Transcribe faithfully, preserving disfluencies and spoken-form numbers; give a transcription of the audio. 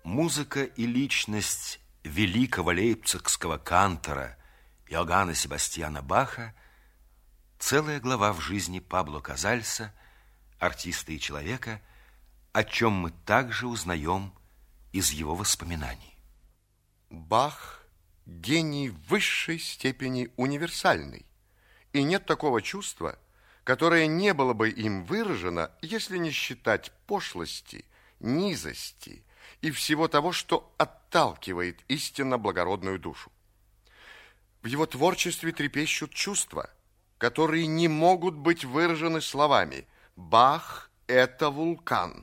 Музыка и личность великого лейпцигского кантора Иоганна Себастьяна Баха – целая глава в жизни Пабло Казальса, артиста и человека, о чем мы также узнаем из его воспоминаний. Бах – гений в высшей степени универсальный, и нет такого чувства, которое не было бы им выражено, если не считать пошлости, низости и всего того, что отталкивает истинно благородную душу. В его творчестве трепещут чувства, которые не могут быть выражены словами. Бах – это вулкан,